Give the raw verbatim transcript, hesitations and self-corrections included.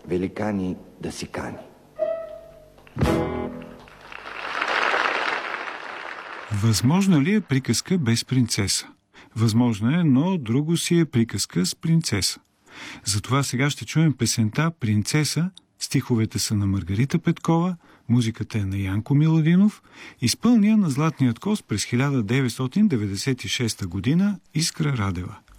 великани да си кани. Възможна ли е приказка без принцеса? Възможно е, но друго си е приказка с принцеса. Затова сега ще чуем песента «Принцеса». Стиховете са на Маргарита Петкова, музиката е на Янко Миладинов, изпълня на Златният коз през хиляда деветстотин деветдесет и шеста година Искра Радева.